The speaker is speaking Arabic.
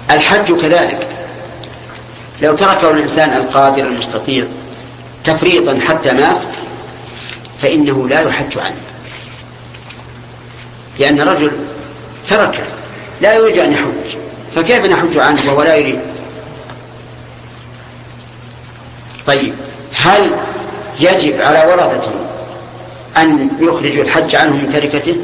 الحج كذلك، لو تركه الإنسان القادر المستطيع تفريطا حتى مات فإنه لا يحج عنه، لأن رجل ترك لا يريد أن يحج، فكيف نحج عنه وهو لا يريد؟ طيب، هل يجب على ورثته أن يخرجوا الحج عنه من تركته؟